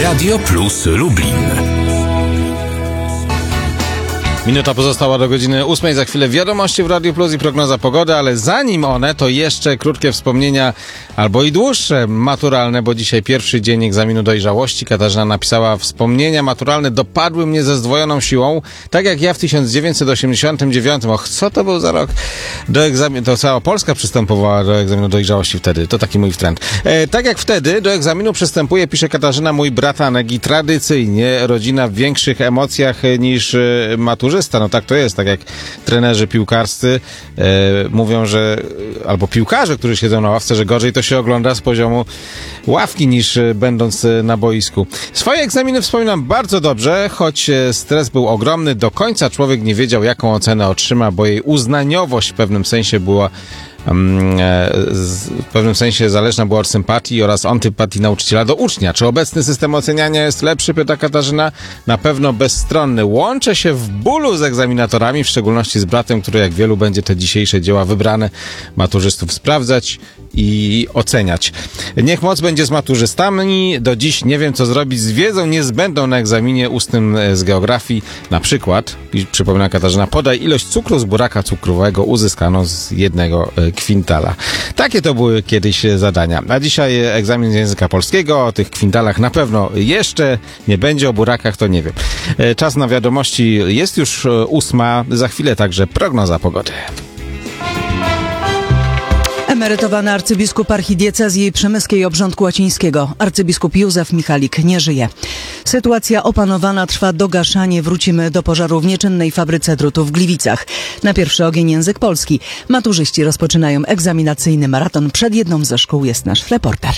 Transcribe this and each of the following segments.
Radio Plus Lublin. Minuta pozostała do godziny 8. Za chwilę wiadomości w Radio Plus i prognoza pogody, ale zanim one, to jeszcze krótkie wspomnienia, albo i dłuższe, maturalne, bo dzisiaj pierwszy dzień egzaminu dojrzałości. Katarzyna napisała: wspomnienia maturalne dopadły mnie ze zdwojoną siłą, tak jak ja w 1989. Och, co to był za rok? Do egzaminu, to cała Polska przystępowała do egzaminu dojrzałości wtedy. To taki mój trend. Tak jak wtedy do egzaminu przystępuje, pisze Katarzyna, mój bratanek, i tradycyjnie rodzina w większych emocjach niż maturzysta. No tak to jest, tak jak trenerzy piłkarscy mówią, że albo piłkarze, którzy siedzą na ławce, że gorzej to się ogląda z poziomu ławki niż będąc na boisku. Swoje egzaminy wspominam bardzo dobrze, choć stres był ogromny. Do końca człowiek nie wiedział, jaką ocenę otrzyma, bo jej uznaniowość w pewnym sensie była zależna była od sympatii oraz antypatii nauczyciela do ucznia. Czy obecny system oceniania jest lepszy? Pyta Katarzyna. Na pewno bezstronny. Łączę się w bólu z egzaminatorami, w szczególności z bratem, który jak wielu będzie te dzisiejsze dzieła wybrane maturzystów sprawdzać i oceniać. Niech moc będzie z maturzystami. Do dziś nie wiem, co zrobić z wiedzą niezbędną na egzaminie ustnym z geografii. Na przykład, przypomina Katarzyna, podaj ilość cukru z buraka cukrowego uzyskaną z 1 kwintala. Takie to były kiedyś zadania. A dzisiaj egzamin z języka polskiego. O tych kwintalach na pewno jeszcze nie będzie, o burakach to nie wiem. Czas na wiadomości jest już 8. Za chwilę także prognoza pogody. Emerytowany arcybiskup archidiecezji przemyskiej Obrządku Łacińskiego, arcybiskup Józef Michalik, nie żyje. Sytuacja opanowana, trwa dogaszanie. Wrócimy do pożaru w nieczynnej fabryce drutu w Gliwicach. Na pierwszy ogień język polski. Maturzyści rozpoczynają egzaminacyjny maraton. Przed jedną ze szkół jest nasz reporter.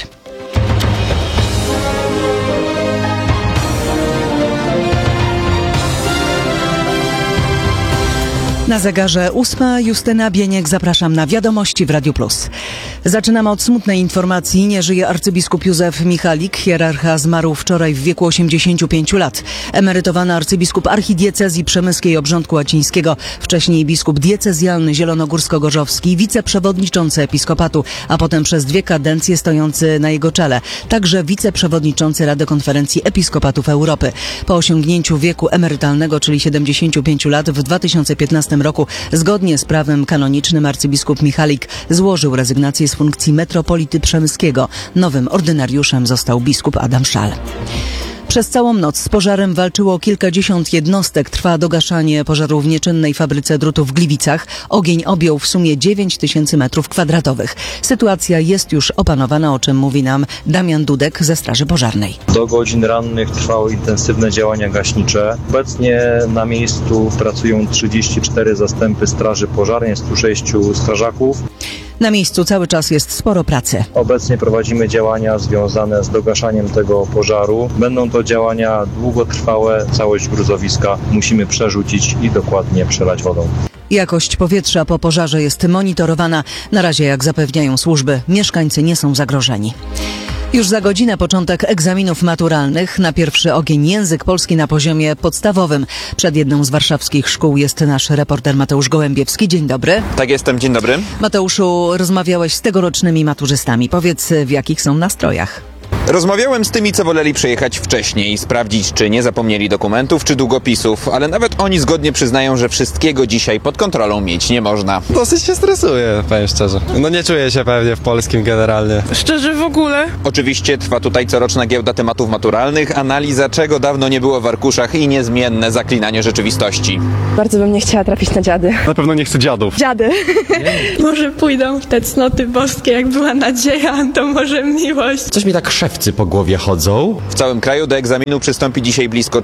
Na zegarze 8. Justyna Bieniek, zapraszam na wiadomości w Radiu Plus. Zaczynamy od smutnej informacji. Nie żyje arcybiskup Józef Michalik. Hierarcha zmarł wczoraj w wieku 85 lat. Emerytowany arcybiskup archidiecezji przemyskiej Obrządku Łacińskiego, wcześniej biskup diecezjalny zielonogórsko-gorzowski, wiceprzewodniczący episkopatu, a potem przez 2 kadencje stojący na jego czele. Także wiceprzewodniczący Rady Konferencji Episkopatów Europy. Po osiągnięciu wieku emerytalnego, czyli 75 lat, w 2015 roku, zgodnie z prawem kanonicznym, arcybiskup Michalik złożył rezygnację z funkcji metropolity przemyskiego. Nowym ordynariuszem został biskup Adam Szal. Przez całą noc z pożarem walczyło kilkadziesiąt jednostek. Trwa dogaszanie pożaru w nieczynnej fabryce drutu w Gliwicach. Ogień objął w sumie 9000 m2. Sytuacja jest już opanowana, o czym mówi nam Damian Dudek ze Straży Pożarnej. Do godzin rannych trwały intensywne działania gaśnicze. Obecnie na miejscu pracują 34 zastępy Straży Pożarnej, 106 strażaków. Na miejscu cały czas jest sporo pracy. Obecnie prowadzimy działania związane z dogaszaniem tego pożaru. Będą to działania długotrwałe. Całość gruzowiska musimy przerzucić i dokładnie przelać wodą. Jakość powietrza po pożarze jest monitorowana. Na razie, jak zapewniają służby, mieszkańcy nie są zagrożeni. Już za godzinę początek egzaminów maturalnych. Na pierwszy ogień język polski na poziomie podstawowym. Przed jedną z warszawskich szkół jest nasz reporter Mateusz Gołębiewski. Dzień dobry. Tak, jestem. Dzień dobry. Mateuszu, rozmawiałeś z tegorocznymi maturzystami. Powiedz, w jakich są nastrojach? Rozmawiałem z tymi, co woleli przyjechać wcześniej, sprawdzić, czy nie zapomnieli dokumentów czy długopisów, ale nawet oni zgodnie przyznają, że wszystkiego dzisiaj pod kontrolą mieć nie można. Dosyć się stresuję, powiem szczerze. No nie czuję się pewnie w polskim generalnie. Szczerze w ogóle? Oczywiście trwa tutaj coroczna giełda tematów maturalnych, analiza czego dawno nie było w arkuszach i niezmienne zaklinanie rzeczywistości. Bardzo bym nie chciała trafić na dziady. Na pewno nie chcę dziadów. Dziady. Może pójdą w te cnoty boskie, jak była nadzieja, to może miłość. Coś mi tak szewcy po głowie chodzą. W całym kraju do egzaminu przystąpi dzisiaj blisko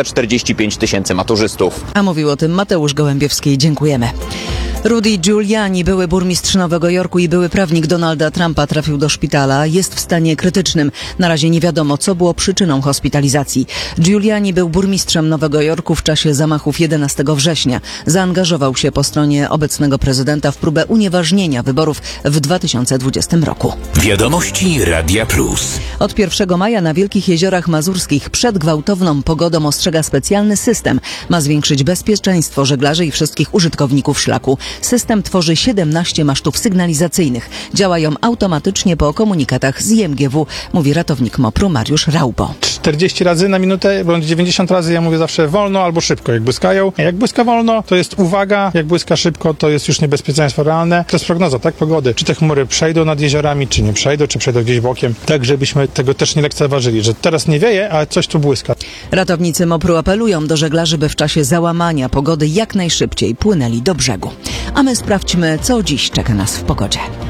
345 000 maturzystów. A mówił o tym Mateusz Gołębiewski. Dziękujemy. Rudy Giuliani, były burmistrz Nowego Jorku i były prawnik Donalda Trumpa, trafił do szpitala. Jest w stanie krytycznym. Na razie nie wiadomo, co było przyczyną hospitalizacji. Giuliani był burmistrzem Nowego Jorku w czasie zamachów 11 września. Zaangażował się po stronie obecnego prezydenta w próbę unieważnienia wyborów w 2020 roku. Wiadomości Radia Plus. Od 1 maja na Wielkich Jeziorach Mazurskich przed gwałtowną pogodą ostrzega specjalny system. Ma zwiększyć bezpieczeństwo żeglarzy i wszystkich użytkowników szlaku. System tworzy 17 masztów sygnalizacyjnych. Działają automatycznie po komunikatach z IMGW, mówi ratownik MOPR-u Mariusz Raubo. 40 razy na minutę, bądź 90 razy, ja mówię zawsze wolno albo szybko, jak błyskają. Jak błyska wolno, to jest uwaga, jak błyska szybko, to jest już niebezpieczeństwo realne. To jest prognoza, tak, pogody. Czy te chmury przejdą nad jeziorami, czy nie przejdą, czy przejdą gdzieś bokiem. Tak, żebyśmy tego też nie lekceważyli, że teraz nie wieje, a coś tu błyska. Ratownicy MOPR-u apelują do żeglarzy, by w czasie załamania pogody jak najszybciej płynęli do brzegu. A my sprawdźmy, co dziś czeka nas w pogodzie.